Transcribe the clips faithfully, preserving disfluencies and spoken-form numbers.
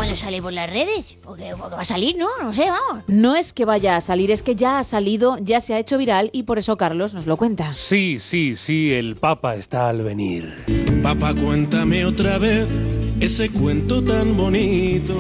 cuándo sale por las redes? Porque, porque va a salir, ¿no? No sé, vamos. No es que vaya a salir, es que ya ha salido, ya se ha hecho viral y por eso Carlos nos lo cuenta. Sí, sí, sí, el Papa está al venir. Papá, cuéntame otra vez ese cuento tan bonito.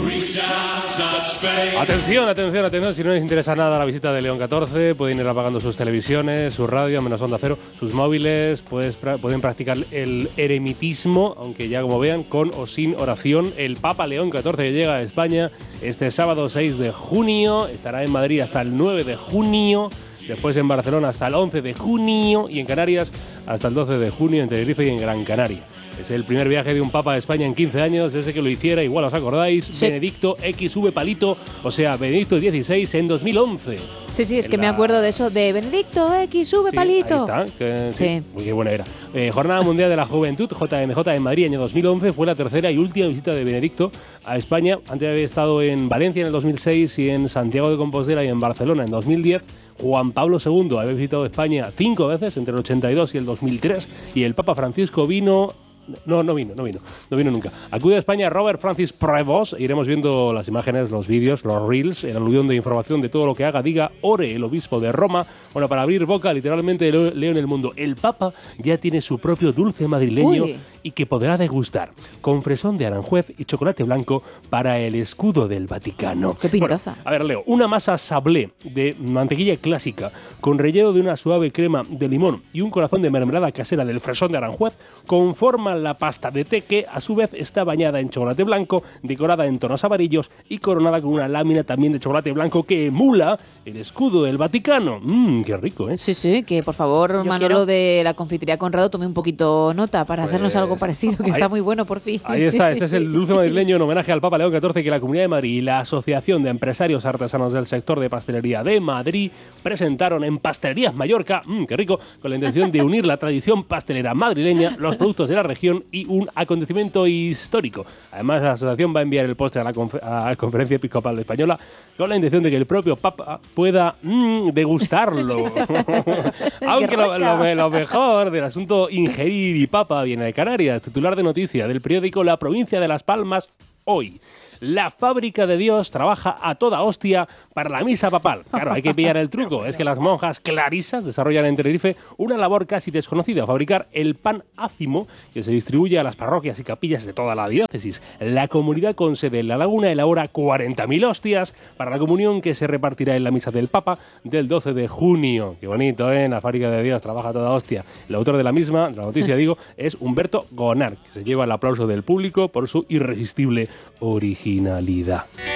Atención, atención, atención, si no les interesa nada la visita de León catorce, pueden ir apagando sus televisiones, su radio, menos Onda Cero, sus móviles, pues, pra- pueden practicar el eremitismo, aunque ya como vean, con o sin oración. El Papa León catorce llega a España este sábado seis de junio, estará en Madrid hasta el nueve de junio, después en Barcelona hasta el once de junio y en Canarias hasta el doce de junio en Tenerife y en Gran Canaria. Es el primer viaje de un papa a España en quince años, desde que lo hiciera, igual os acordáis, Sí. Benedicto equis ve Palito, o sea, Benedicto dieciséis en dos mil once. Sí, sí, es que En me la- acuerdo de eso, de Benedicto equis ve Sí, Palito. Ahí está, que, sí. Sí. Uy, qué buena era. Eh, Jornada Mundial de la Juventud, J M J en Madrid, año dos mil once, fue la tercera y última visita de Benedicto a España. Antes había estado en Valencia en el dos mil seis y en Santiago de Compostela y en Barcelona en dos mil diez. Juan Pablo segundo había visitado España cinco veces, entre el ochenta y dos y el dos mil tres, y el Papa Francisco vino... No, no vino, no vino, no vino nunca. Acude a España Robert Francis Prevost. Iremos viendo las imágenes, los vídeos, los reels, el aluvión de información de todo lo que haga, diga, ore el obispo de Roma. Bueno, para abrir boca, literalmente leo, leo en el mundo. El Papa ya tiene su propio dulce madrileño Uy. y que podrá degustar con fresón de Aranjuez y chocolate blanco para el escudo del Vaticano. Qué pintaza. Bueno, a ver, Leo, una masa sablé de mantequilla clásica con relleno de una suave crema de limón y un corazón de mermelada casera del fresón de Aranjuez conforman la pasta de té que a su vez está bañada en chocolate blanco, decorada en tonos amarillos y coronada con una lámina también de chocolate blanco que emula el escudo del Vaticano. Mmm, qué rico, ¿eh? Sí, sí, que por favor, Yo Manolo quiero- de la confitería Conrado, tome un poquito nota para Pues, hacernos algo parecido, que ahí- está muy bueno por fin. Ahí está, este es el dulce madrileño en homenaje al Papa León catorce que la Comunidad de Madrid y la Asociación de Empresarios Artesanos del Sector de Pastelería de Madrid presentaron en Pastelerías Mallorca, mmm, qué rico, con la intención de unir la tradición pastelera madrileña, los productos de la región y un acontecimiento histórico. Además, la asociación va a enviar el postre a la, confer- a la Conferencia Episcopal Española con la intención de que el propio Papa pueda mmm, degustarlo. Aunque lo, lo- lo mejor del asunto ingerir y papa viene de Canarias. Titular de noticia del periódico La Provincia de Las Palmas hoy. La fábrica de Dios trabaja a toda hostia para la misa papal. Claro, hay que pillar el truco. Es que las monjas clarisas desarrollan en Tenerife una labor casi desconocida, fabricar el pan ácimo que se distribuye a las parroquias y capillas de toda la diócesis. La comunidad con sede en La Laguna elabora cuarenta mil hostias para la comunión que se repartirá en la misa del Papa del doce de junio. Qué bonito, ¿eh? La fábrica de Dios trabaja a toda hostia. El autor de la misma, de la noticia digo, es Humberto Gonar, que se lleva el aplauso del público por su irresistible originalidad.